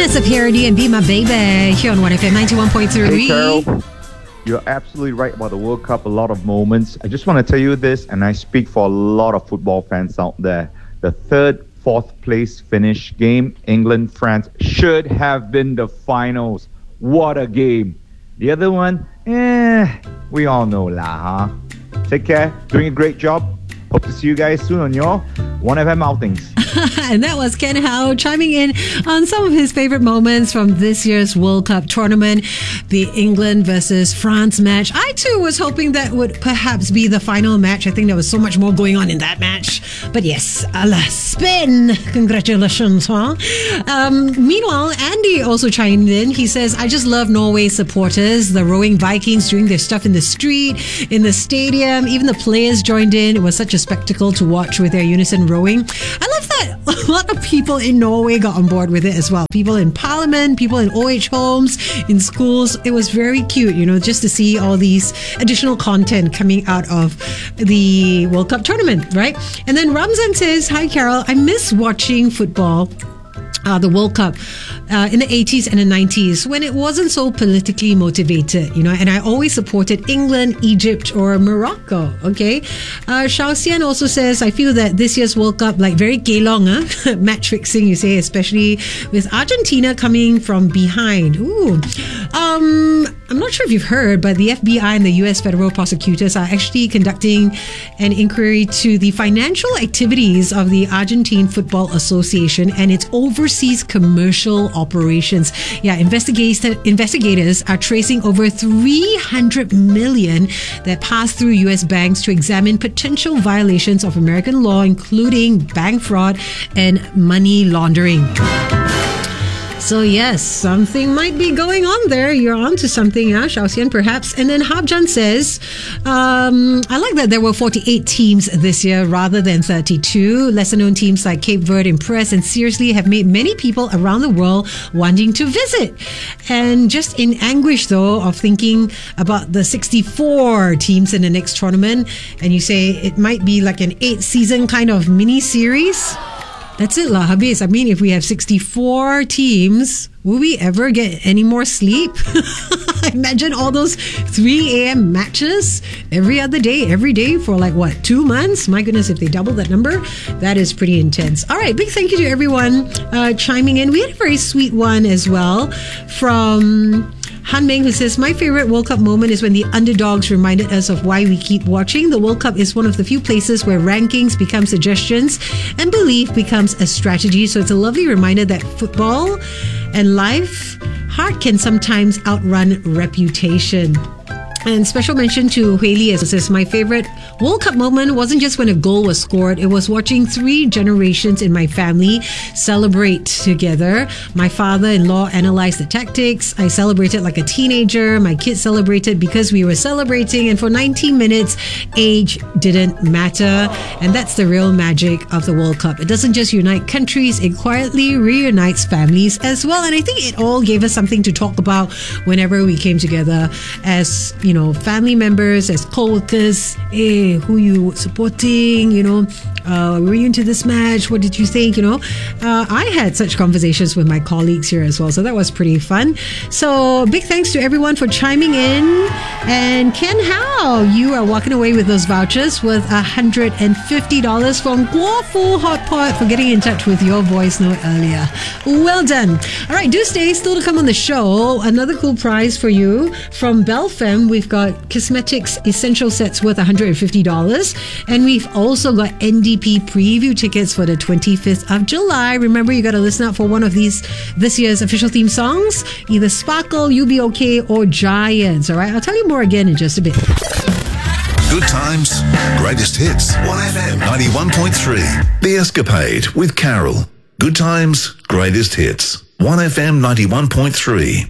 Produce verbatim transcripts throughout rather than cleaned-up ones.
Vanessa Paradis and Be My Baby here on one F M ninety-one point three. Hey, Carol. You're absolutely right about the World Cup. A lot of moments. I just want to tell you this, and I speak for a lot of football fans out there. The third, fourth place finish game, England, France, should have been the finals. What a game. The other one, eh, we all know lah, huh? Take care. Doing a great job. Hope to see you guys soon on your one F M outings. And that was Ken Howe chiming in on some of his favorite moments from this year's World Cup tournament, the England versus France match. I too was hoping that would perhaps be the final match. I think there was so much more going on in that match. But yes, alas, Spain. Congratulations, huh? Um, meanwhile, Andy also chimed in. He says, I just love Norway supporters, the rowing Vikings doing their stuff in the street, in the stadium. Even the players joined in. It was such a spectacle to watch with their unison rowing. I love that a lot of people in Norway got on board with it as well. People in parliament, people in O H homes, in schools. It was very cute, you know, just to see all these additional content coming out of the World Cup tournament, right? And then Ramzan says, hi Carol, I miss watching football. Uh, the World Cup uh, in the eighties and the nineties when it wasn't so politically motivated, you know, and I always supported England, Egypt or Morocco, okay? Uh, Shao Xian also says, I feel that this year's World Cup, like very kelong, huh? Match fixing, you say, especially with Argentina coming from behind. Ooh. Um, I'm not sure if you've heard, but the F B I and the U S federal prosecutors are actually conducting an inquiry to the financial activities of the Argentine Football Association and its overseas commercial operations. Yeah, investigators investigators are tracing over three hundred million that passed through U S banks to examine potential violations of American law, including bank fraud and money laundering. So yes, something might be going on there. You're onto something, yeah, Shao Xian, perhaps. And then Habjan says, um, I like that there were forty-eight teams this year rather than thirty-two. Lesser known teams like Cape Verde Impress and seriously have made many people around the world wanting to visit. And just in anguish, though, of thinking about the sixty-four teams in the next tournament, and you say it might be like an eight-season kind of mini-series. That's it lah, habis. I mean, if we have sixty-four teams, will we ever get any more sleep? Imagine all those three a.m. matches every other day, every day for like, what, two months? My goodness, if they double that number, that is pretty intense. All right, big thank you to everyone uh, chiming in. We had a very sweet one as well from Han Meng, who says, my favorite World Cup moment is when the underdogs reminded us of why we keep watching. The World Cup is one of the few places where rankings become suggestions and belief becomes a strategy. So it's a lovely reminder that football and life, heart can sometimes outrun reputation. And special mention to Huili, as it says, my favorite World Cup moment wasn't just when a goal was scored. It was watching three generations in my family celebrate together. My father-in-law analyzed the tactics. I celebrated like a teenager. My kids celebrated because we were celebrating. And for ninety minutes, age didn't matter. And that's the real magic of the World Cup. It doesn't just unite countries. It quietly reunites families as well. And I think it all gave us something to talk about whenever we came together as, you know, family members, as co-workers. Hey, who you supporting? You know, uh, were you into this match? What did you think? You know, uh, I had such conversations with my colleagues here as well. So that was pretty fun. So big thanks to everyone for chiming in. And Ken Howe, you are walking away with those vouchers worth one hundred fifty dollars from Guo Fu Hot Pot for getting in touch with your voice note earlier. Well done. All right, do stay. Still to come on the show, another cool prize for you from Belfem. We've got cosmetics essential sets worth one hundred fifty dollars. And we've also got N D P preview tickets for the twenty-fifth of July. Remember, you got to listen out for one of these this year's official theme songs, either Sparkle, You Be Okay, or Giants. All right, I'll tell you more again in just a bit. Good times, greatest hits. one F M ninety-one point three. The Escapade with Carol. Good times, greatest hits. one F M ninety-one point three.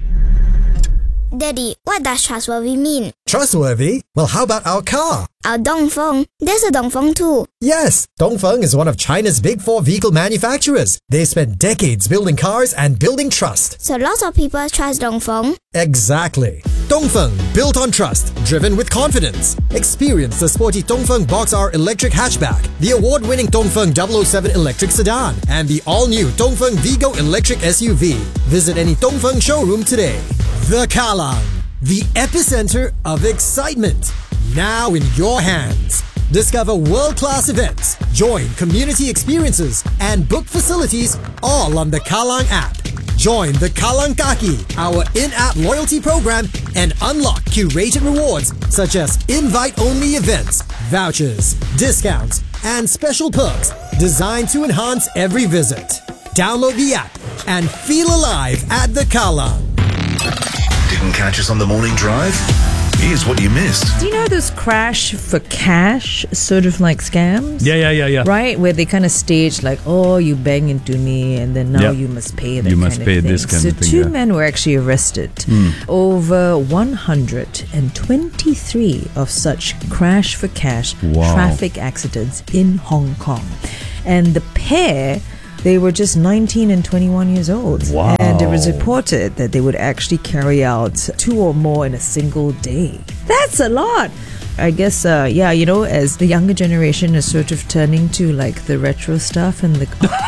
Daddy, what does trustworthy mean? Trustworthy? Well, how about our car? Our Dongfeng. There's a Dongfeng too. Yes, Dongfeng is one of China's big four vehicle manufacturers. They spent decades building cars and building trust. So lots of people trust Dongfeng? Exactly. Dongfeng, built on trust, driven with confidence. Experience the sporty Dongfeng Box R electric hatchback, the award-winning Dongfeng double oh seven electric sedan, and the all-new Dongfeng Vigo electric S U V. Visit any Dongfeng showroom today. The Kallang, the epicenter of excitement, now in your hands. Discover world-class events, join community experiences, and book facilities all on the Kallang app. Join the Kallang Kaki, our in-app loyalty program, and unlock curated rewards such as invite-only events, vouchers, discounts, and special perks designed to enhance every visit. Download the app and feel alive at the Kallang. Didn't catch us on the morning drive? Here's what you missed. Do you know those crash for cash sort of like scams? Yeah, yeah, yeah, yeah. Right? Where they kind of stage like, oh, you bang into me and then now Yep. you must pay that You kind must of pay thing. this kind so of thing, two yeah. men were actually arrested. Over one hundred twenty-three of such crash for cash Wow. traffic accidents in Hong Kong. And the pair, they were just nineteen and twenty-one years old. Wow. And it was reported that they would actually carry out two or more in a single day. That's a lot. I guess, uh, yeah, you know, as the younger generation is sort of turning to like the retro stuff and the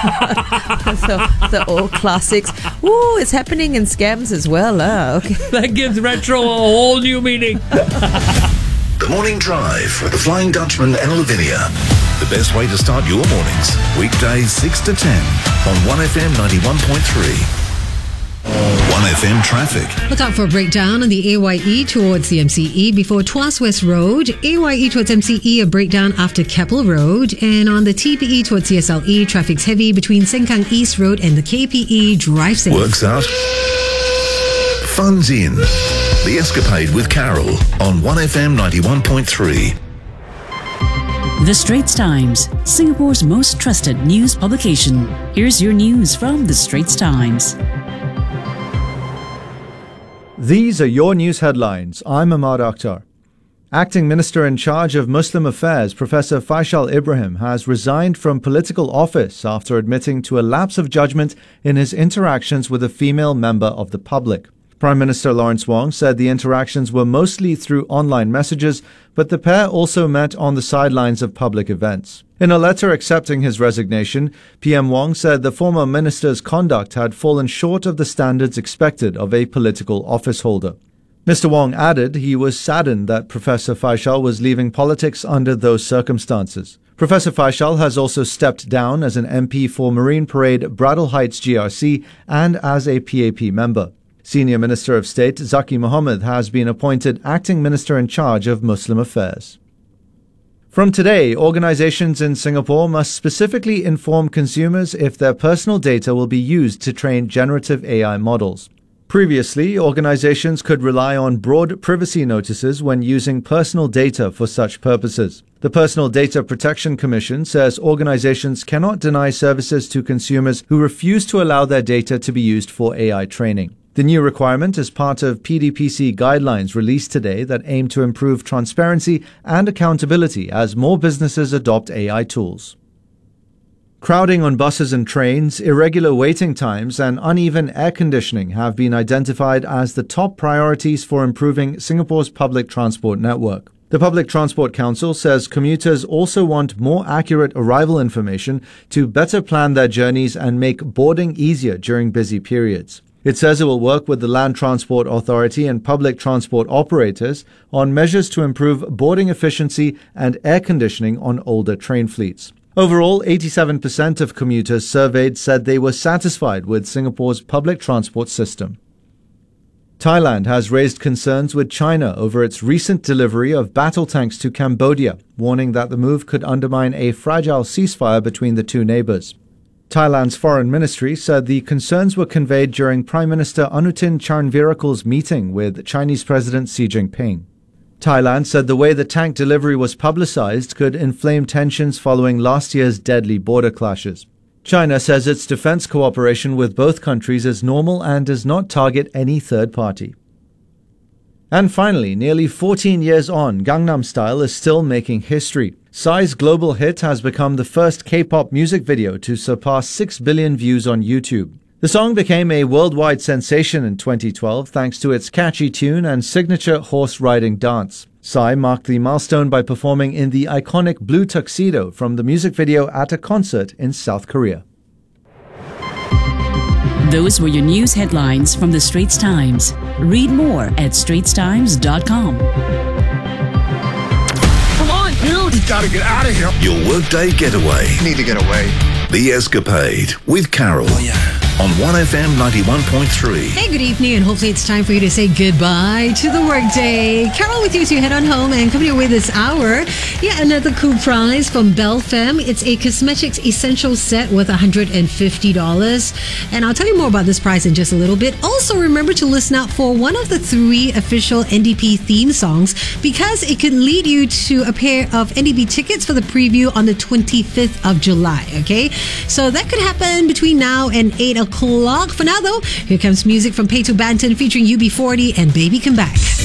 the, the old classics. Ooh, it's happening in scams as well. Uh, okay. That gives retro a whole new meaning. The Morning Drive with the Flying Dutchman and Lavinia. The best way to start your mornings. Weekdays six to ten on one F M ninety-one point three. one F M traffic. Look out for a breakdown on the A Y E towards the M C E before Tuas West Road. A Y E towards M C E, a breakdown after Keppel Road. And on the T P E towards C S L E, traffic's heavy between Sengkang East Road and the K P E. Drive safe. Works out. Fun's in. The Escapade with Carol on one F M ninety-one point three. The Straits Times, Singapore's most trusted news publication. Here's your news from The Straits Times. These are your news headlines. I'm Ahmad Akhtar. Acting Minister in charge of Muslim Affairs, Professor Faisal Ibrahim, has resigned from political office after admitting to a lapse of judgment in his interactions with a female member of the public. Prime Minister Lawrence Wong said the interactions were mostly through online messages, but the pair also met on the sidelines of public events. In a letter accepting his resignation, P M Wong said the former minister's conduct had fallen short of the standards expected of a political office holder. Mister Wong added he was saddened that Professor Faisal was leaving politics under those circumstances. Professor Faisal has also stepped down as an M P for Marine Parade Bradle Heights G R C and as a P A P member. Senior Minister of State Zaki Mohammed has been appointed acting minister in charge of Muslim affairs. From today, organizations in Singapore must specifically inform consumers if their personal data will be used to train generative A I models. Previously, organizations could rely on broad privacy notices when using personal data for such purposes. The Personal Data Protection Commission says organizations cannot deny services to consumers who refuse to allow their data to be used for A I training. The new requirement is part of P D P C guidelines released today that aim to improve transparency and accountability as more businesses adopt A I tools. Crowding on buses and trains, irregular waiting times, and uneven air conditioning have been identified as the top priorities for improving Singapore's public transport network. The Public Transport Council says commuters also want more accurate arrival information to better plan their journeys and make boarding easier during busy periods. It says it will work with the Land Transport Authority and public transport operators on measures to improve boarding efficiency and air conditioning on older train fleets. Overall, eighty-seven percent of commuters surveyed said they were satisfied with Singapore's public transport system. Thailand has raised concerns with China over its recent delivery of battle tanks to Cambodia, warning that the move could undermine a fragile ceasefire between the two neighbors. Thailand's foreign ministry said the concerns were conveyed during Prime Minister Anutin Charnvirakul's meeting with Chinese President Xi Jinping. Thailand said the way the tank delivery was publicized could inflame tensions following last year's deadly border clashes. China says its defense cooperation with both countries is normal and does not target any third party. And finally, nearly fourteen years on, Gangnam Style is still making history. Psy's global hit has become the first K-pop music video to surpass six billion views on YouTube. The song became a worldwide sensation in twenty twelve thanks to its catchy tune and signature horse riding dance. Psy marked the milestone by performing in the iconic blue tuxedo from the music video at a concert in South Korea. Those were your news headlines from the Straits Times. Read more at straits times dot com. Come on, dude! You gotta get out of here. Your workday getaway. Need to get away. The Escapade with Carol. Oh, yeah. On one F M ninety-one point three. Hey, good evening, and hopefully it's time for you to say goodbye to the workday. Carol with you as you head on home, and coming your way this hour, yeah, another cool prize from Belfem. It's a cosmetics essential set worth one hundred fifty dollars. And I'll tell you more about this prize in just a little bit. Also, remember to listen out for one of the three official N D P theme songs, because it could lead you to a pair of N D P tickets for the preview on the twenty-fifth of July, okay? So that could happen between now and eight o'clock. For now, though, here comes music from Payto Banton featuring U B forty and Baby Come Back.